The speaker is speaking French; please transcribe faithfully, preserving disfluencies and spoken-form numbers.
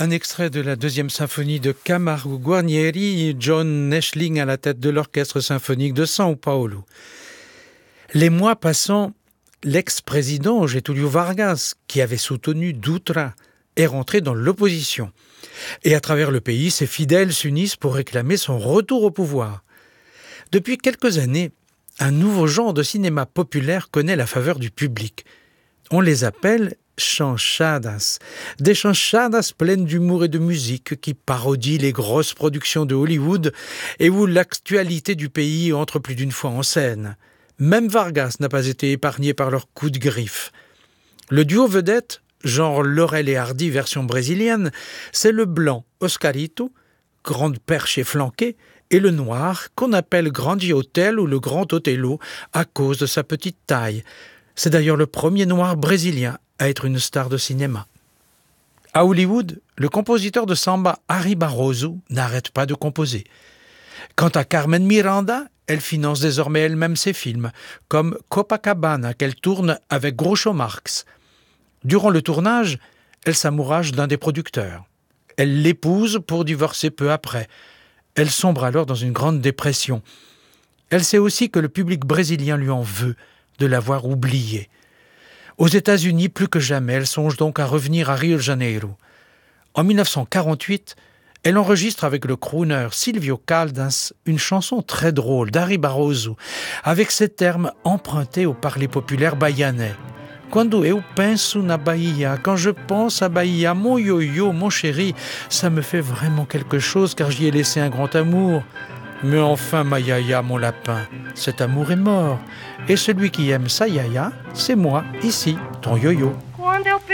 Un extrait de la deuxième symphonie de Camargo Guarnieri, John Neschling à la tête de l'orchestre symphonique de São Paulo. Les mois passant, l'ex-président Getúlio Vargas, qui avait soutenu Dutra, est rentré dans l'opposition. Et à travers le pays, ses fidèles s'unissent pour réclamer son retour au pouvoir. Depuis quelques années, un nouveau genre de cinéma populaire connaît la faveur du public. On les appelle chanchadas, des chanchadas pleines d'humour et de musique qui parodient les grosses productions de Hollywood et où l'actualité du pays entre plus d'une fois en scène. Même Vargas n'a pas été épargné par leurs coups de griffe. Le duo vedette, genre Laurel et Hardy version brésilienne, c'est le blanc Oscarito, grande perche et flanquée, et le noir qu'on appelle Grande Hotel ou le Grand Othello à cause de sa petite taille. C'est d'ailleurs le premier noir brésilien à être une star de cinéma. À Hollywood, le compositeur de samba Harry Barroso n'arrête pas de composer. Quant à Carmen Miranda, elle finance désormais elle-même ses films, comme Copacabana qu'elle tourne avec Groucho Marx. Durant le tournage, elle s'amourage d'un des producteurs. Elle l'épouse pour divorcer peu après. Elle sombre alors dans une grande dépression. Elle sait aussi que le public brésilien lui en veut de l'avoir oubliée. Aux États-Unis, plus que jamais, elle songe donc à revenir à Rio de Janeiro. En dix-neuf cent quarante-huit, elle enregistre avec le crooner Silvio Caldas une chanson très drôle d'Harry Barroso, avec ces termes empruntés au parler populaire bahianais. Quando eu penso na Bahia, quand je pense à Bahia, mon yo-yo, mon chéri, ça me fait vraiment quelque chose car j'y ai laissé un grand amour. Mais enfin, ma yaya, mon lapin, cet amour est mort. Et celui qui aime sa yaya, c'est moi, ici, ton yo-yo.